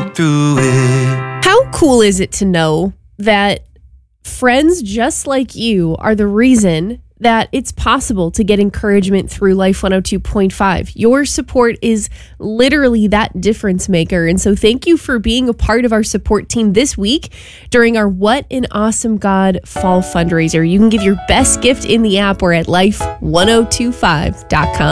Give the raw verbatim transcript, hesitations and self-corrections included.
through it. How cool is it to know that friends just like you are the reason that it's possible to get encouragement through Life one oh two point five. Your support is literally that difference maker. And so thank you for being a part of our support team this week during our What an Awesome God Fall fundraiser. You can give your best gift in the app or at life ten twenty-five dot com.